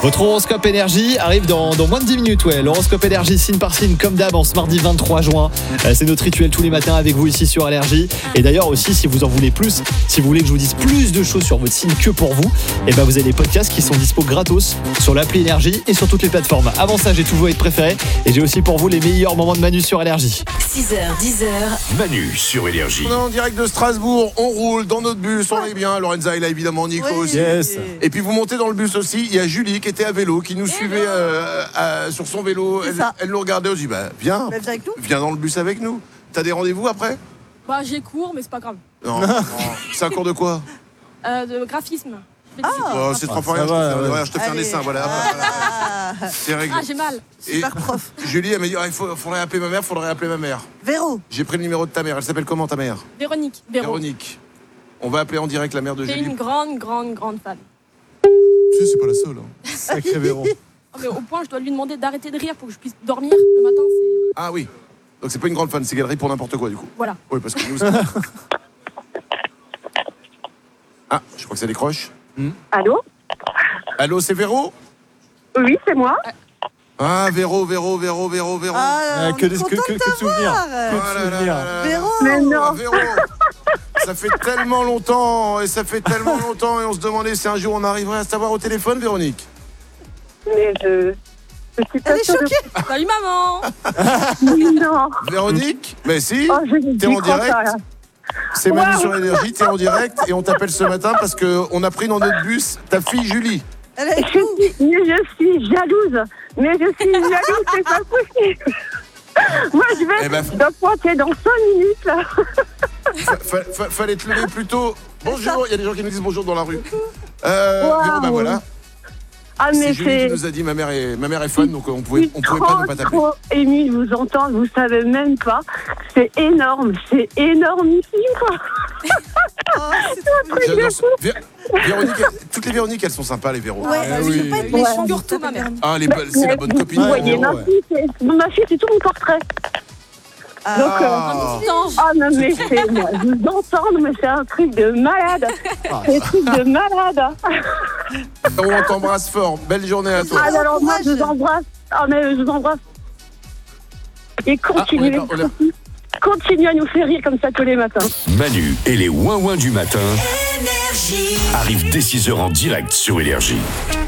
Votre horoscope énergie arrive dans moins de 10 minutes. Ouais. L'horoscope énergie signe par signe comme d'hab en ce mardi 23 juin. C'est notre rituel tous les matins avec vous ici sur Allergie. Et d'ailleurs aussi, si vous en voulez plus, si vous voulez que je vous dise plus de choses sur votre signe que pour vous, vous avez des podcasts qui sont dispo gratos sur l'appli Énergie et sur toutes les plateformes. Avant ça, j'ai tous vos hits préférés et j'ai aussi pour vous les meilleurs moments de Manu sur Allergie. 6h, 10h. Manu sur Énergie. On est en direct de Strasbourg, on roule dans notre bus, on est bien. Lorenza est là évidemment, Nico aussi. Yes. Et puis vous montez dans le bus aussi, il y a Julie qui était à vélo, qui nous suivait sur son vélo. Elle nous regardait, on se dit viens dans le bus avec nous. T'as des rendez-vous après? J'ai cours, mais c'est pas grave. Non. C'est un cours de quoi? De graphisme. C'est trop rien, je te fais un dessin, voilà. C'est réglé. J'ai mal. Super prof. Julie, elle m'a dit, faudrait appeler ma mère, Véro. J'ai pris le numéro de ta mère, elle s'appelle comment ta mère? Véronique. On va appeler en direct la mère de C'est Julie. une grande fan. Tu sais, c'est pas la seule. Sacré Véro. Mais au point, je dois lui demander d'arrêter de rire pour que je puisse dormir le matin. Ah oui. Donc c'est pas une grande fan, c'est galerie pour n'importe quoi du coup. Voilà. Oui, parce que nous... Ah, je crois que ça décroche. Allô? Allô, c'est Véro? Oui, c'est moi. Ah, Véro. Que de souvenirs. Que de souvenirs. Véro. Mais non. Véro. Ça fait tellement longtemps et on se demandait si un jour on arriverait à savoir au téléphone, Véronique. Mais je suis pas Elle est sûre de- choquée. Salut maman. Non. Véronique? Mais si, Oh, je t'es en n'y crois direct. pas, là. C'est Manu Wow. sur Énergie, t'es en direct et on t'appelle ce matin parce qu'on a pris dans notre bus ta fille Julie. Elle est Je suis jalouse. Mais je suis jalouse, c'est pas possible. Moi, je vais pointer dans 5 minutes, là. Fallait te lever plus tôt. Bonjour, il y a des gens qui nous disent bonjour dans la rue. Wow. Véro, voilà. Ah, mais C'est Julie c'est... qui nous a dit ma mère est fan, donc on pouvait pas ne pas t'appeler. trop émue de vous entendre, vous savez même pas. C'est énormissime, quoi. J'adore ça. Véronique, toutes les Véroniques, elles sont sympas, les Véro. Ouais, je veux pas être méchante. Surtout ma mère. Ah, c'est la bonne copine. Vous voyez, ma fille, c'est tout mon portrait. Donc, non, mais c'est, moi, je vous entendre, mais c'est un truc de malade. C'est un truc de malade. On t'embrasse fort. Belle journée à toi. Ah, alors, moi, je vous embrasse. Ah, mais je vous embrasse. Et continuez. Continuez à nous faire rire comme ça tous les matins. Manu et les ouin-ouin du matin arrivent dès 6h en direct sur Énergie.